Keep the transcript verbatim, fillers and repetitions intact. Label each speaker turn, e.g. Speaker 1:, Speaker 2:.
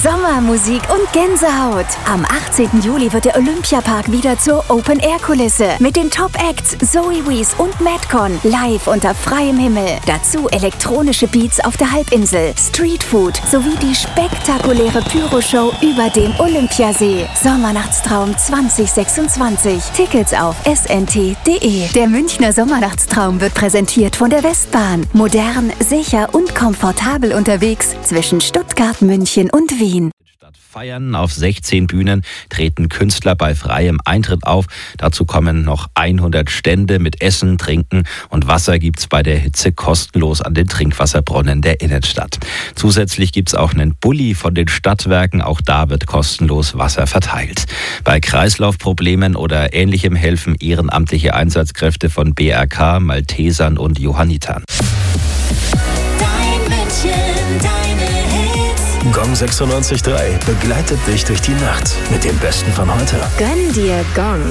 Speaker 1: Sommermusik und Gänsehaut. Am achtzehnten Juli wird der Olympiapark wieder zur Open-Air-Kulisse. Mit den Top-Acts Zoe Wees und Madcon live unter freiem Himmel. Dazu elektronische Beats auf der Halbinsel, Streetfood sowie die spektakuläre Pyro-Show über dem Olympiasee. Sommernachtstraum zwanzig sechsundzwanzig. Tickets auf s n t punkt d e. Der Münchner Sommernachtstraum wird präsentiert von der Westbahn. Modern, sicher und komfortabel unterwegs zwischen Stuttgart, München und Wien.
Speaker 2: Feiern. Auf sechzehn Bühnen treten Künstler bei freiem Eintritt auf. Dazu kommen noch hundert Stände mit Essen, Trinken und Wasser gibt's bei der Hitze kostenlos an den Trinkwasserbrunnen der Innenstadt. Zusätzlich gibt's auch einen Bulli von den Stadtwerken. Auch da wird kostenlos Wasser verteilt. Bei Kreislaufproblemen oder Ähnlichem helfen ehrenamtliche Einsatzkräfte von B R K, Maltesern und Johannitern.
Speaker 3: Gong sechsundneunzig Komma drei begleitet dich durch die Nacht mit dem Besten von heute.
Speaker 1: Gönn dir Gong.